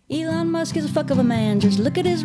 Elon Musk is a fuck of a man. Just look at his